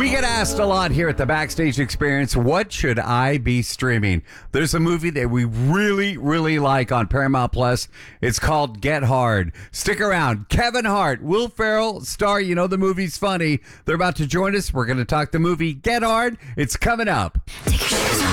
We get asked a lot here at the Backstage Experience, what should I be streaming? There's a movie that we really, really like on Paramount Plus. It's called Get Hard. Stick around. Kevin Hart, Will Ferrell, star, you know the movie's funny. They're about to join us. We're going to talk the movie Get Hard. It's coming up.